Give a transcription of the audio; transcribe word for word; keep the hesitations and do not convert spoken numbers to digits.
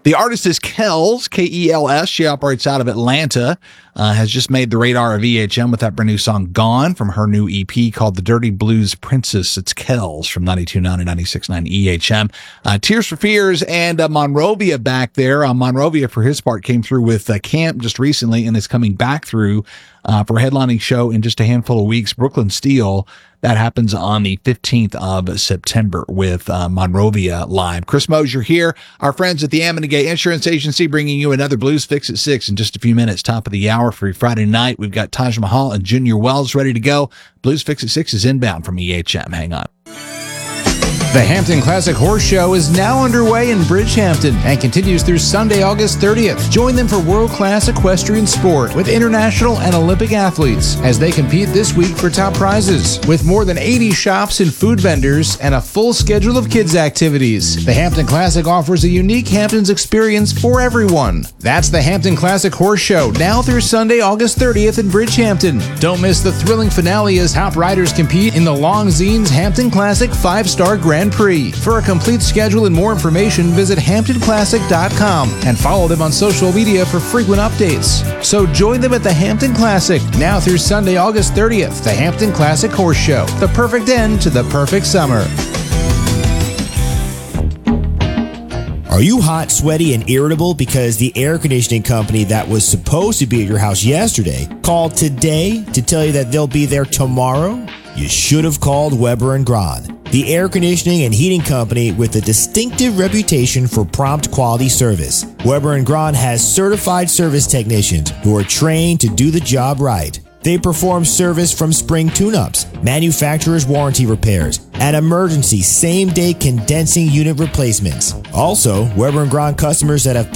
The artist is Kels, K E L S. She operates out of Atlanta, uh, has just made the radar of E H M with that brand new song, Gone, from her new E P called The Dirty Blues Princess. It's Kels from ninety-two point nine and ninety-six point nine E H M. Uh, Tears for Fears and uh, Monrovia back there. Uh, Monrovia, for his part, came through with uh, Camp just recently and is coming back through uh, for a headlining show in just a handful of weeks. Brooklyn Steel. That happens on the fifteenth of September with uh, Monrovia live. Chris Mosier here. Our friends at the Ammon and Gay Insurance Agency bringing you another Blues Fix at six in just a few minutes. Top of the hour for your Friday night. We've got Taj Mahal and Junior Wells ready to go. Blues Fix at six is inbound from E H M. Hang on. The Hampton Classic Horse Show is now underway in Bridgehampton and continues through Sunday, August thirtieth. Join them for world-class equestrian sport with international and Olympic athletes as they compete this week for top prizes. With more than eighty shops and food vendors and a full schedule of kids' activities, the Hampton Classic offers a unique Hamptons experience for everyone. That's the Hampton Classic Horse Show, now through Sunday, August thirtieth in Bridgehampton. Don't miss the thrilling finale as top riders compete in the Longzines Hampton Classic five-star Grand Prix. For a complete schedule and more information, visit hampton classic dot com and follow them on social media for frequent updates. So join them at the Hampton Classic, now through Sunday, August thirtieth, the Hampton Classic Horse Show, the perfect end to the perfect summer. Are you hot, sweaty, and irritable because the air conditioning company that was supposed to be at your house yesterday called today to tell you that they'll be there tomorrow? You should have called Weber and Grahn, the air conditioning and heating company with a distinctive reputation for prompt quality service. Weber and Grahn has certified service technicians who are trained to do the job right. They perform service from spring tune-ups, manufacturer's warranty repairs, and emergency same-day condensing unit replacements. Also, Weber and Grahn customers that have